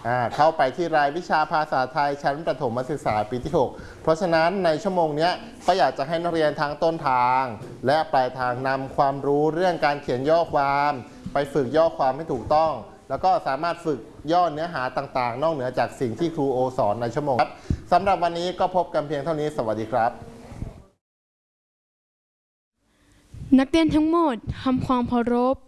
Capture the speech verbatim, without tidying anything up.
เข้าไปที่รายวิชาภาษาไทยชั้นประถมศึกษาปีที่หกเพราะฉะนั้นในชั่วโมงนี้ก็อยากจะให้นักเรียนทั้งต้นทางและปลายทางนำความรู้เรื่องการเขียนย่อความไปฝึกย่อความให้ถูกต้องแล้วก็สามารถฝึกย่อเนื้อหาต่างๆนอกเหนือจากสิ่งที่ครูโอสอนในชั่วโมงครับสำหรับวันนี้ก็พบกันเพียงเท่านี้สวัสดีครับนักเรียนทั้งหมดทำความเคารพ